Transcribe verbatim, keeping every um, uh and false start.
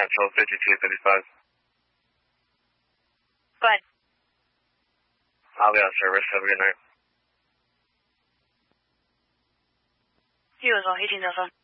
Central fifty-two thirty-five. Go ahead. I'll be on service. Have a good night. You as well. eighteen Delta.